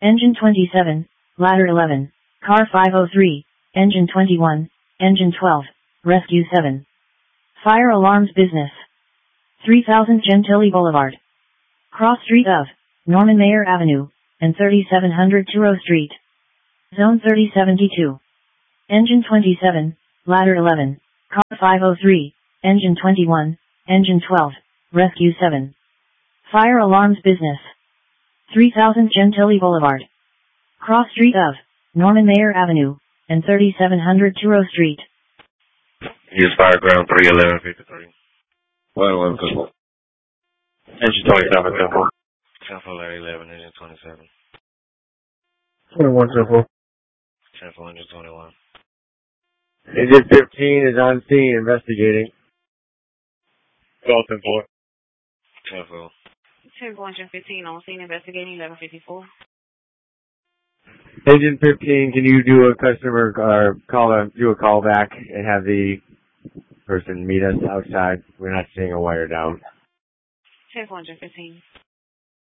Engine 27, Ladder 11, Car 503, Engine 21, Engine 12, Rescue 7. Fire Alarms Business. 3000 Gentilly Boulevard. Cross Street of Norman Mayer Avenue, and 3700 Turo Street. Zone 3072. Engine 27, Ladder 11, Car 503, Engine 21, Engine 12, Rescue 7. Fire Alarms Business. 3000 Gentilly Boulevard. Cross Street of Norman Mayer Avenue, and 3700 Turo Street. Use fire ground 31153. 111 Temple. Engine 27 Temple. Temple Larry 11, engine 27. 21 Temple. Temple engine 21. Engine 15 is on scene investigating. 12 Temple. Temple. Temple engine 15 on scene investigating 1154. Engine 15, can you do a customer do a call back and have the person meet us outside? We're not seeing a wire down. Temple engine 15.